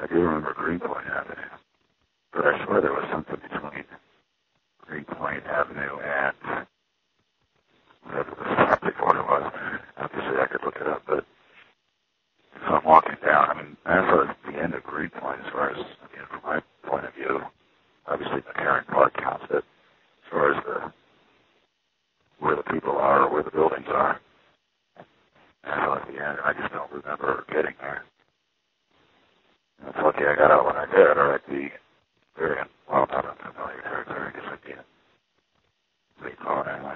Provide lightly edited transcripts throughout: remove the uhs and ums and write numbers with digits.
I do remember Greenpoint Avenue, but I swear there was something between Greenpoint Avenue and whatever the stop before it was. Obviously, I could look it up, but so I'm walking down. I mean, as far as the end of Greenpoint, as far as, from my point of view, obviously McCarran Park counts it as far as where the people are or where the buildings are. And so at the end, I just don't remember getting there. And it's lucky I got out when I did, or I'd be very, well, not unfamiliar territory. I guess I'd be in Leapone anyway.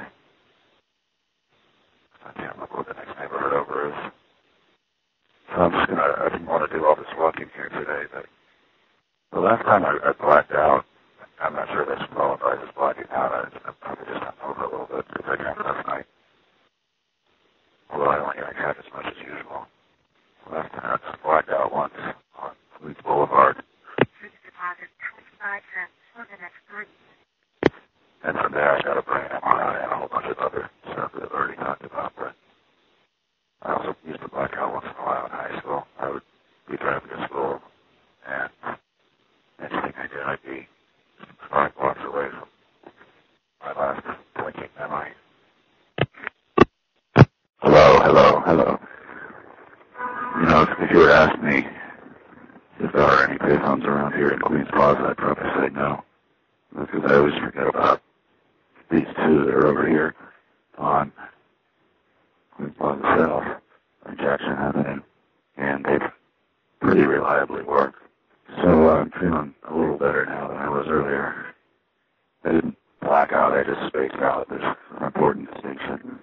I can't remember what the next neighborhood over is. So I didn't want to do all this walking here today, but the last time I blacked out, I'm not sure this qualifies as blacking out. I probably just hung over a little bit because I drank last night. Although I only drank half as much as usual. Last time I just blacked out once on Queens Boulevard. And from there I got a brain MRI and a whole bunch of other stuff that I've already talked about, but I also used to black out once in a while in high school. I would be driving to school, and anything I did, I'd be 5 blocks away from my last blinking memory. Hello. If you were to ask me if there are any payphones around here in Queens Plaza, I'd probably say no. Because I always forget about these two that are over here on Queens Plaza South on Jackson Avenue, and they pretty reliably work. So I'm feeling a little better now than I was earlier. I didn't black out, I just spaced out. There's an important distinction.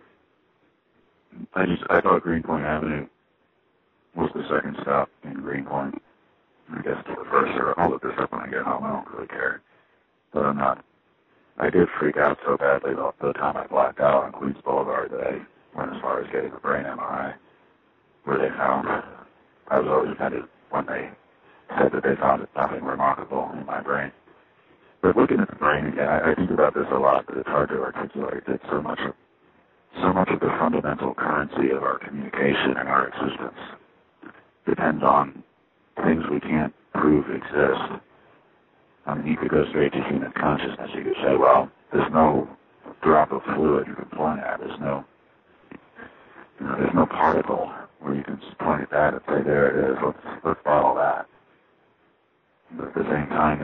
I thought Greenpoint Avenue was the second stop in Greenpoint. I guess it's the first, or I'll look this up when I get home. I don't really care. But I'm not. I did freak out so badly the time I blacked out on Queens Boulevard that I went as far as getting a brain MRI, where they found, I was always offended when they said that they found nothing remarkable in my brain. But looking at the brain again, I think about this a lot, but it's hard to articulate. It's so much of the fundamental currency of our communication and our existence depends on things we can't prove exist. I mean, you could go straight to human consciousness. You could say, well, there's no drop of fluid you can point at. There's no particle where you can point at that and say, there it is. Let's follow that. But at the same time,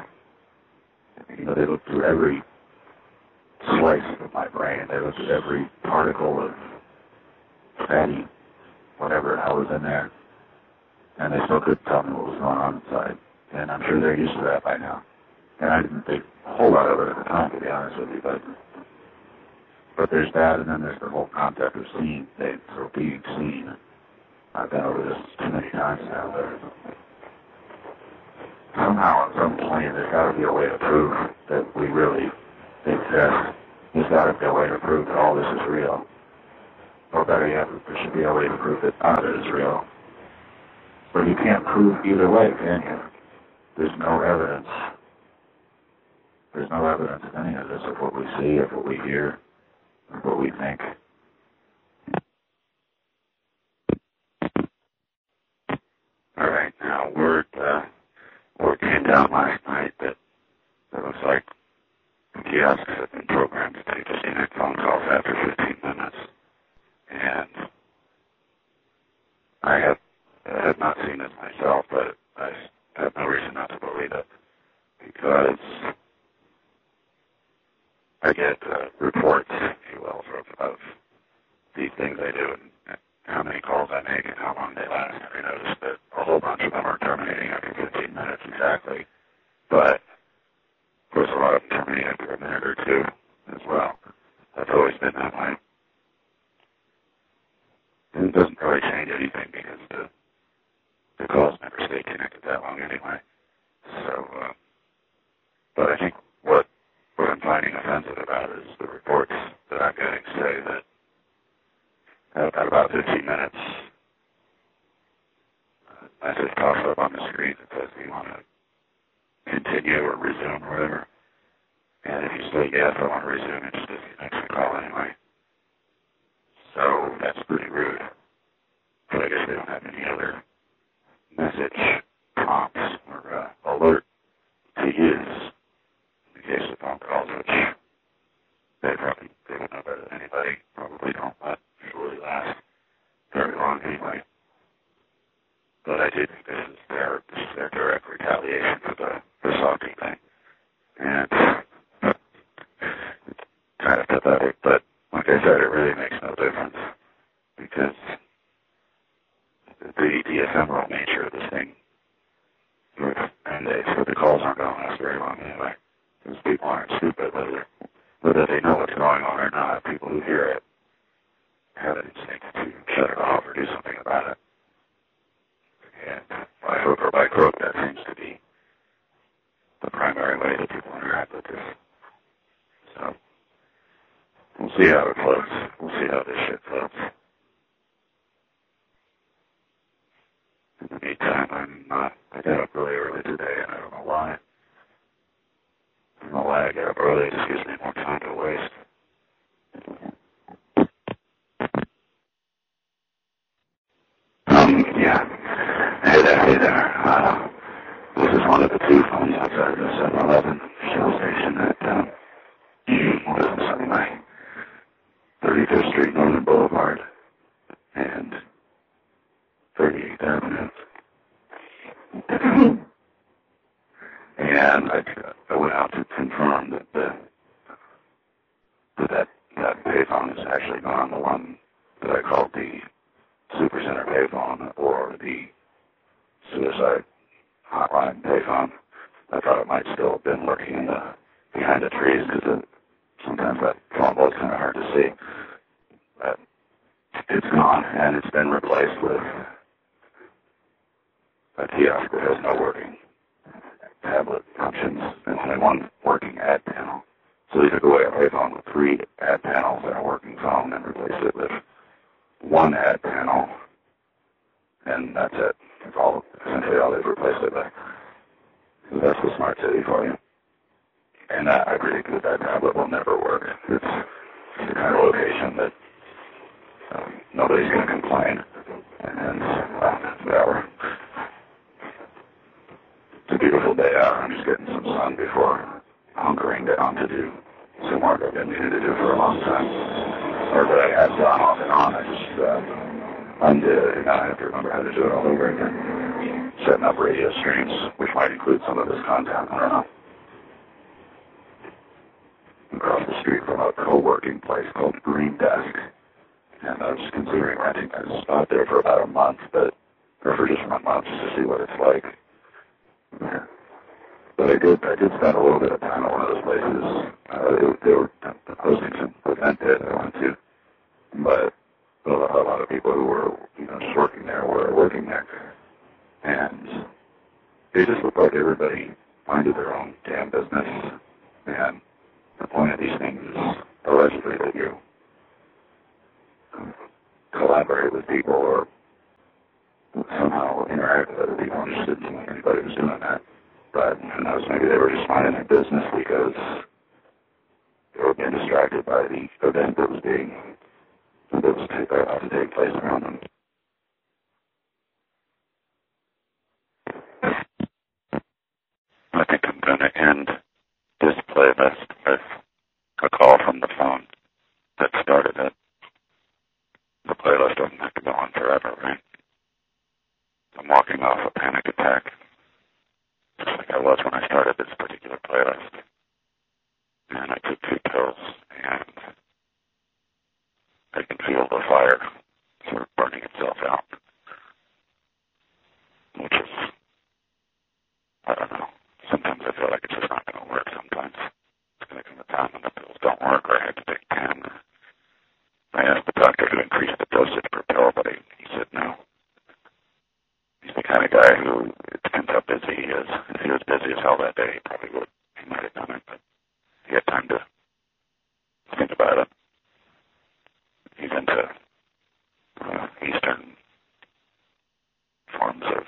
they look through every slice of my brain. They look at every particle of fatty, whatever the hell was in there, and they still couldn't tell me what was going on inside. And I'm sure they're used to that by now. And I didn't think a whole lot of it at the time, to be honest with you, but there's that, and then there's the whole concept of seeing things or being seen. I've been over this too many times now, but somehow on some plane there's got to be a way to prove that we really exist. There's got to be a way to prove that all this is real. Or better yet, there should be a way to prove that none of it is real. But you can't prove either way, can you? There's no evidence. There's no evidence of any of this, of what we see, of what we hear, of what we think. All right, now word came down last night that it looks like kiosks have been programmed to take disconnect phone calls after 15 minutes. And I have not seen this myself, but I have no reason not to believe it, because I get reports, if you will, of these things I do and how many calls I make and how long they last. And I notice that a whole bunch of them are terminating after 15 minutes exactly. But, of course, a lot of them terminate after a minute or two as well. That's always been that way. And it doesn't really change anything because the calls never stay connected that long anyway. So, but I think what I'm finding offensive about is the reports that I'm getting say that at about 15 minutes, a message pops up on the screen that says, do you want to continue or resume or whatever? And if you say yes, I want to resume, it just disconnects the call anyway. So that's pretty rude. But I guess they don't have any other message prompts This is their direct retaliation for the soccer thing. And it's kind of pathetic, but like I said, it really makes no difference because the ephemeral nature of this thing, and the calls aren't going to last very long anyway. Because people aren't stupid, whether they know what's going on or not. People who hear it have an instinct to shut it off or do something about it. And by hook or by crook, that seems to be the primary way that people interact with this. So, we'll see how it floats. We'll see how this shit floats. In the meantime, I got up really early today, and I don't know why. I don't know why I get up early. It just gives me more time to waste. Yeah. Hey there. This is one of the two phones outside the 7-Eleven Shell station at, what is this anyway? 35th Street, Northern Boulevard, and 38th Avenue. And I went out to confirm that that payphone is actually gone, the one that I called the Supercenter payphone or the suicide hotline payphone. I thought it might still have been lurking behind the trees because sometimes that phone was kind of hard to see. But it's gone, and it's been replaced with a kiosk that has no working tablet functions and only one working ad panel. So they took away a payphone with 3 ad panels and a working phone and replaced it with 1 ad panel, and that's it. It's essentially all they've replaced it with. So that's the smart city for you. And I predict that tablet will never work. It's the kind of location that nobody's going to complain. And whatever. It's a beautiful day out. I'm just getting some sun before hunkering down to do some work I've been needing to do for a long time. Or that I have done off and on. I just undid, and I have to remember how to do it all over again. Setting up radio streams, which might include some of this content. I don't know. Across the street from a co-working place called Green Desk. And I was considering renting a spot there for about a month, or for just 1 month, just to see what it's like. Yeah. But I did spend a little bit of time at one of those places. They were hosting some event that I went to, but a lot of people who were just working there were working there, and it just looked like everybody minded their own damn business. And the point of these things is allegedly that you collaborate with people or somehow interact with other people. I just didn't think anybody was doing that. But who knows, maybe they were just minding their business because they were being distracted by the event that was about to take place around them. I think I'm going to end this playlist with a call from the phone that started it. The playlist doesn't have to go on forever, right? I'm walking off a panic attack, just like I was when I started this particular playlist. And I took 2 pills, and I can feel the fire sort of burning itself out, which is, I don't know. Sometimes I feel like it's just not going to work. Sometimes it's going to come a time when the pills don't work, or I have to take 10. I asked the doctor to increase the dosage per pill, but he said no. He's the kind of guy who, it depends how busy he is. If he was busy as hell that day, he probably would. He might have done it, but he had time to think about it. He's into Eastern forms of,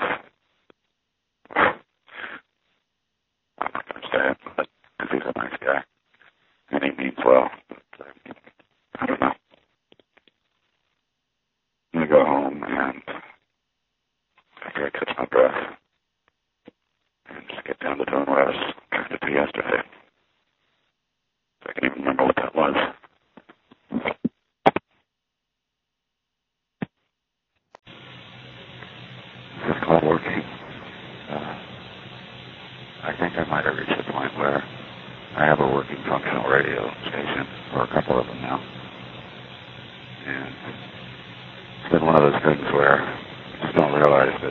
I'm not going to say it, but because he's a nice guy. And he means well. But, I don't know. I'm going to go home and after I catch my breath and just get down to doing what I was trying to do yesterday. I can't even remember what that was. Is this call working? I might have reached the point where I have a working functional radio station, or a couple of them now. And it's been one of those things where you just don't realize that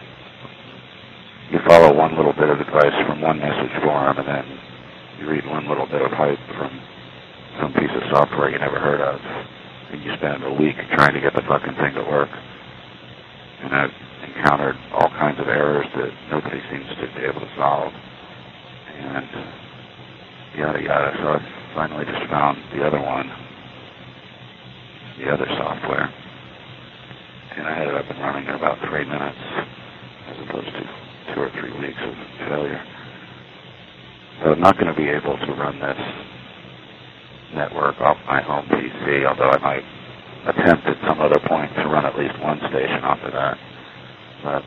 you follow one little bit of advice from one message forum, and then you read one little bit of hype from some piece of software you never heard of, and you spend a week trying to get the fucking thing to work. And I've encountered all kinds of errors that nobody seems to be able to solve. And yada yada. So I finally just found the other one, the other software. And I had it up and running in about 3 minutes, as opposed to 2 or 3 weeks of failure. So I'm not going to be able to run this network off my home PC, although I might attempt at some other point to run at least one station off of that. But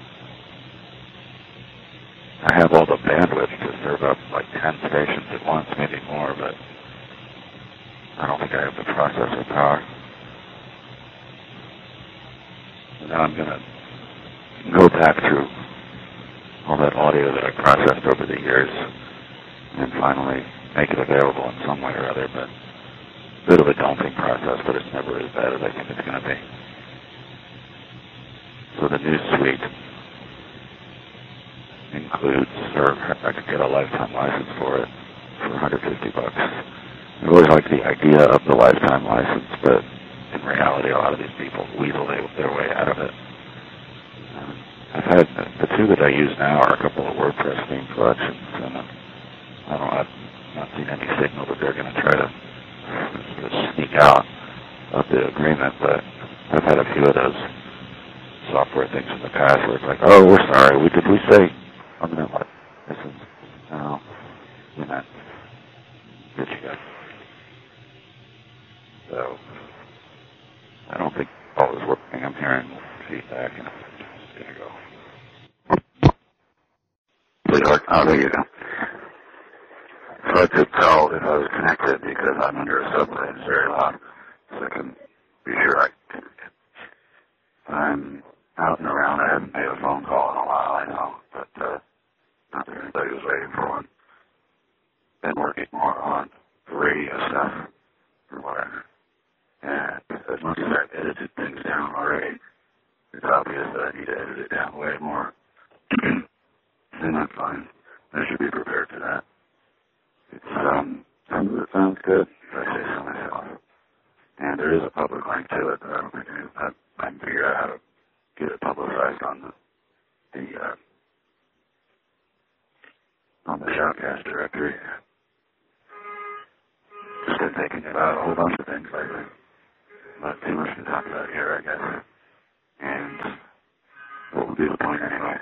I have all the bandwidth to serve up like 10 stations at once, maybe more, but I don't think I have the processor power. So now I'm going to go back through all that audio that I processed over the years and finally make it available in some way or other, but a bit of a daunting process, but it's never as bad as I think it's going to be. So the new suite includes, or I could get a lifetime license for it for $150. I really like the idea of the lifetime license, but in reality, a lot of these people weasel their way out of it. I've had the two that I use now are a couple of WordPress theme collections, and I've not seen any signal that they're going to try to sneak out of the agreement, but I've had a few of those software things in the past where it's like, oh, we're sorry, did we say permanent license? No, we meant that you got. So I don't think all is working. I'm hearing feedback, and I'm just going to go. Oh, there you go. So I could tell if I was connected because I'm under a subway and it's very loud, so I can be sure I'm out and around. I haven't made a phone call in a while, I know, but not that anybody was waiting for one. Been working more on radio stuff or whatever. And as much as I've edited things down already, it's obvious that I need to edit it down way more. And that's fine. I should be prepared for that. It sounds good, if I say so myself. And there is a public link to it, but I don't think I can figure out how to get it publicized on the Shoutcast directory. Just been thinking about a whole bunch of things lately. But too much to talk about here, I guess. And what would be the point anyway?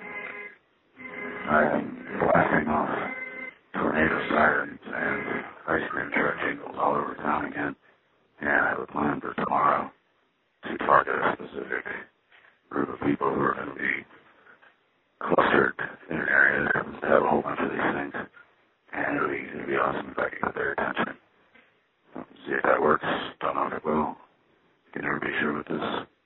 I am blasting off tornado sirens and ice cream truck jingles all over town again. And I have a plan for tomorrow to target a specific group of people who are going to be clustered in an area that happens to have a whole bunch of these things. And it'll be awesome if I can get their attention. See if that works. Don't know if it will. You can never be sure with this.